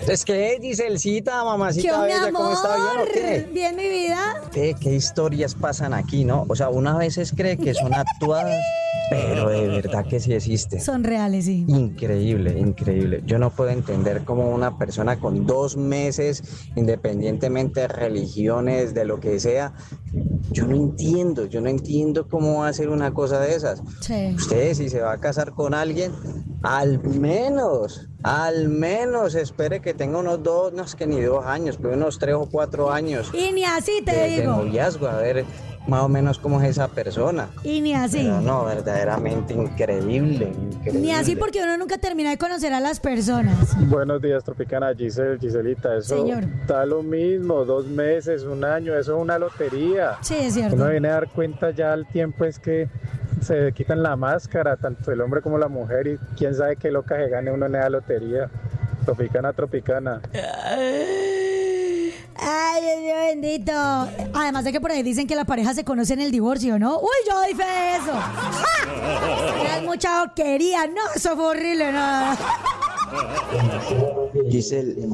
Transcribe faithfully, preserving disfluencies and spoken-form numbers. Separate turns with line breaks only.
Es que Giselcita,
¿Qué,
mamacita
mi
bella, ¿cómo está? ¿Bien o
amor?
qué?
¿Bien, mi vida?
¿Qué, qué historias pasan aquí, no? O sea, una a veces cree que son actuadas, pero de verdad que sí existen.
Son reales, sí.
Increíble, increíble. Yo no puedo entender cómo una persona con dos meses, independientemente de religiones, de lo que sea, yo no entiendo, yo no entiendo cómo va a hacer una cosa de esas.
Sí.
Usted, si se va a casar con alguien, al menos, al menos espere que tenga unos dos, no es que ni dos años, pero unos tres o cuatro años
Y ni así te
de, de
digo.
noviazgo, a ver más o menos cómo es esa persona.
Y ni así.
Pero no, verdaderamente increíble, increíble.
Ni así porque uno nunca termina de conocer a las personas.
Buenos días, Tropicana, Giselle, Giselita. Eso
Señor.
da lo mismo, dos meses, un año, eso es una lotería.
Sí, es cierto.
Uno viene a dar cuenta ya al tiempo es que se quitan la máscara, tanto el hombre como la mujer, y quién sabe qué loca se gane uno en esa lotería. Tropicana, Tropicana.
Ay, Dios mío bendito. Además de que por ahí dicen que la pareja se conoce en el divorcio, ¿no? Uy, yo doy fe de eso. ¡Ja! Es mucha boquería. No, eso fue horrible, no.
Giselle,